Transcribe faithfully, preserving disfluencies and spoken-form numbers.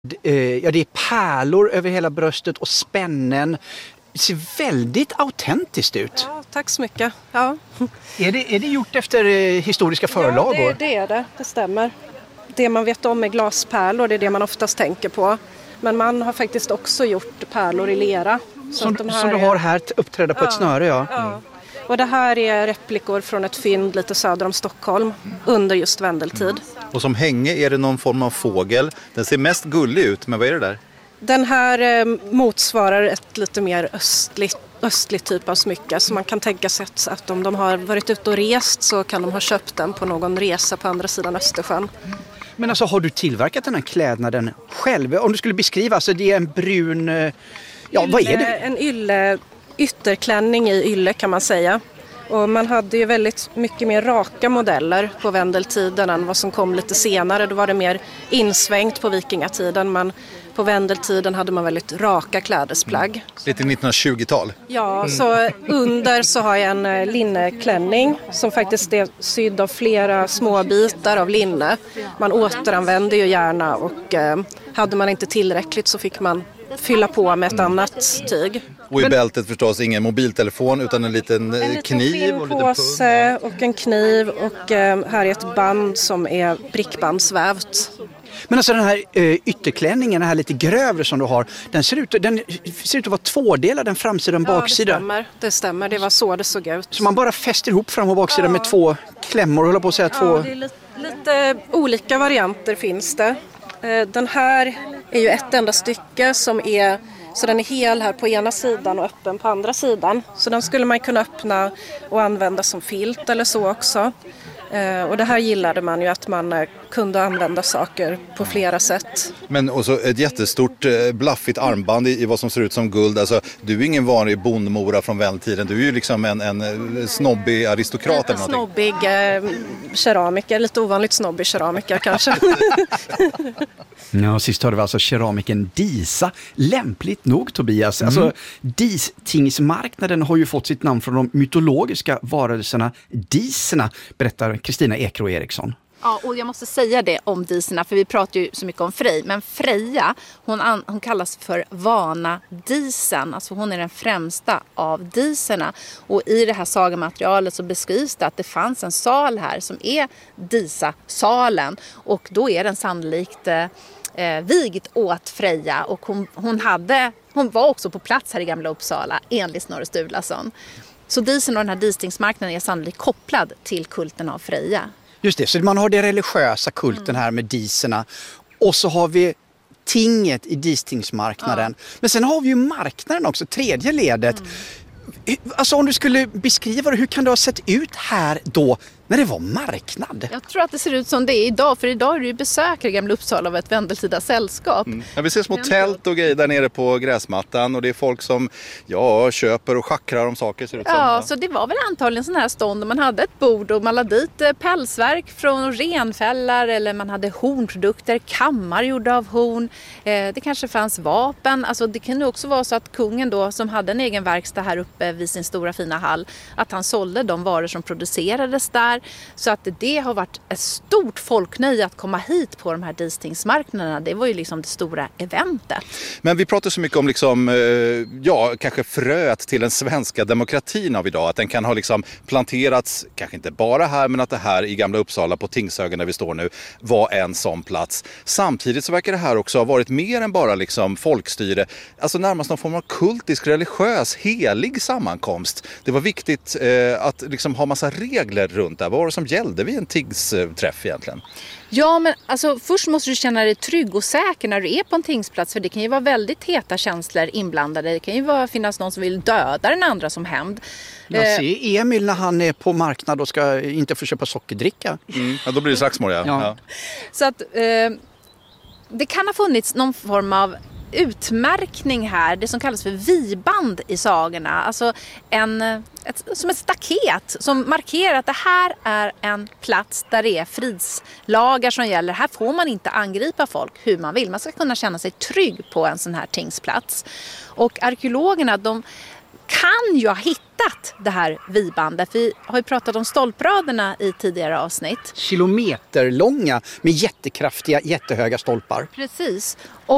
Ja, det är pärlor över hela bröstet och spännen. Det ser väldigt autentiskt ut. Ja, tack så mycket. Ja. Är det, är det gjort efter historiska förlagor? Ja, det, det är det. Det stämmer. Det man vet om är glaspärlor, det är det man oftast tänker på. Men man har faktiskt också gjort pärlor i lera. Så som, de här som du har här uppträdda på ja, ett snöre, ja. ja. Mm. Och det här är replikor från ett fynd lite söder om Stockholm under just vändeltid. Och som hänge är det någon form av fågel. Den ser mest gullig ut, men vad är det där? Den här eh, motsvarar ett lite mer östligt, östligt typ av smycke. Så man kan tänka sig att, att om de har varit ute och rest så kan de ha köpt den på någon resa på andra sidan Östersjön. Men alltså, har du tillverkat den här klädnaden själv? Om du skulle beskriva, alltså det är en brun... Ja, ylle, vad är det? En ylle, ytterklänning i ylle kan man säga. Och man hade ju väldigt mycket mer raka modeller på vändeltiden än vad som kom lite senare. Då var det mer insvängt på vikingatiden, men på vändeltiden hade man väldigt raka klädesplagg. Lite nittonhundratjugotal. Ja, mm. Så under så har jag en linneklänning som faktiskt är sydd av flera små bitar av linne. Man återanvände ju gärna och eh, hade man inte tillräckligt så fick man fylla på med ett annat tyg. Och i bältet förstås ingen mobiltelefon utan en liten, en liten kniv och en liten påse och en kniv och eh, här är ett band som är brickbandsvävt. Men alltså den här eh, ytterklänningen, den här lite grövre som du har, den ser ut, den ser ut att vara tvådelad, den framsida och baksida. Ja, det stämmer. Det stämmer, det var så det såg ut. Så man bara fäster ihop fram och baksida ja. Med två klämmor, håller på att säga ja, två... det är lite, lite olika varianter finns det. Eh, den här är ju ett enda stycke som är, så den är hel här på ena sidan och öppen på andra sidan. Så den skulle man kunna öppna och använda som filt eller så också. Eh, och det här gillade man ju, att man eh, kunde använda saker på flera sätt. Men också ett jättestort eh, blaffigt armband i, i vad som ser ut som guld. Alltså, du är ingen vanlig bondmora från väntiden. Du är ju liksom en, en snobbig aristokrat eller någonting. Snobbig eh, keramiker, lite ovanligt snobbig keramiker kanske. Ja, sist hörde vi alltså keramiken Disa. Lämpligt nog, Tobias. Mm. Alltså, distingsmarknaden har ju fått sitt namn från de mytologiska varelserna diserna, berättar Kristina Ekro Eriksson. Ja, och jag måste säga det om diserna, för vi pratar ju så mycket om Frej. Men Freja, hon, an, hon kallas för Vana-disen. Alltså hon är den främsta av diserna. Och i det här sagamaterialet så beskrivs det att det fanns en sal här som är Disa-salen. Och då är den sannolikt eh, vigd åt Freja. Och hon, hon, hade, hon var också på plats här i Gamla Uppsala, enligt Snorre Sturlason. Så disen och den här distingsmarknaden är sannolikt kopplad till kulten av Freja. Just det, så man har det religiösa kulten här med diserna och så har vi tinget i distingsmarknaden. Ja. Men sen har vi ju marknaden också, tredje ledet. Mm. Alltså om du skulle beskriva det, hur kan det ha sett ut här då när det var marknad? Jag tror att det ser ut som det är idag, för idag är det ju besökare i Gamla Uppsala av ett vändeltida sällskap. Mm. Ja, vi ser små tält och grejer där nere på gräsmattan och det är folk som ja, köper och schackrar om saker. Ser ut som. Ja, så det var väl antagligen sån här stånd där man hade ett bord och man lade dit pälsverk från renfällar eller man hade hornprodukter, kammar gjorda av horn. Eh, det kanske fanns vapen. Alltså det kan ju också vara så att kungen då som hade en egen verkstad här uppe vid sin stora fina hall, att han sålde de varor som producerades där. Så att det har varit ett stort folknöje att komma hit på de här distingsmarknaderna. Det var ju liksom det stora eventet. Men vi pratar så mycket om liksom, ja, kanske fröet till den svenska demokratin av idag. Att den kan ha liksom planterats, kanske inte bara här, men att det här i Gamla Uppsala på Tingshögen där vi står nu var en sån plats. Samtidigt så verkar det här också ha varit mer än bara liksom folkstyre. Alltså närmast någon form av kultisk, religiös, helig sammankomst. Det var viktigt eh, att liksom ha massa regler runt det. Vad var det som gällde vid en tingsträff egentligen? Ja, men alltså, först måste du känna dig trygg och säker när du är på en tingsplats. För det kan ju vara väldigt heta känslor inblandade. Det kan ju vara, finnas någon som vill döda den andra som hämnd. Jag ser Emil när han är på marknad och ska inte få köpa sockerdricka. Mm. Ja, då blir det slagsmål, ja. Ja. Ja. Så att eh, det kan ha funnits någon form av utmärkning här, det som kallas för viband i sagorna. Alltså en, ett, som ett staket som markerar att det här är en plats där det är fridslagar som gäller. Här får man inte angripa folk hur man vill. Man ska kunna känna sig trygg på en sån här tingsplats. Och arkeologerna, de kan ju ha hittat det här vibandet. Vi har ju pratat om stolpraderna i tidigare avsnitt. Kilometerlånga med jättekraftiga, jättehöga stolpar. Precis. Och